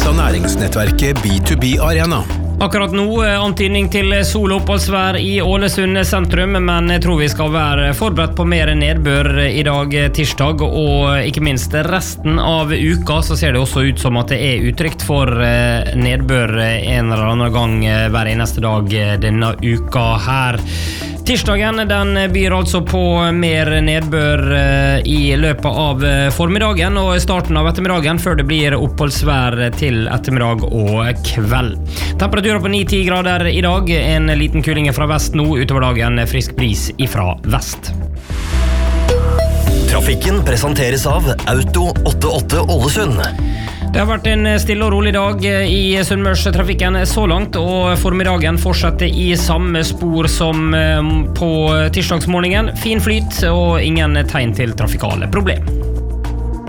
av næringsnettverket B2B Arena. Akkurat nå antydning til sol- og oppholdsvær i Ålesund sentrum, men jeg tror vi skal være forberedt på mer nedbør i dag tirsdag, og ikke minst resten av uka så ser det også ut som at det er utrygt for nedbør en eller annen gang hver eneste dag denne uka her. Tirsdagen den byr altså på mer nedbør i løpet av formiddagen og starten av ettermiddagen før det blir oppholdsvær til ettermiddag og kveld. Temperaturer på 9-10 grader i dag, en liten kuling fra vest nå, utover dagen frisk bris ifra vest. Trafikken presenteres av Auto 88 Ålesund. Det har vært en stille og rolig dag i Sunnmørstrafikken så langt, og formiddagen fortsetter i samme spor som på tirsdagsmorgenen. Fin flyt og ingen tegn til trafikale problem.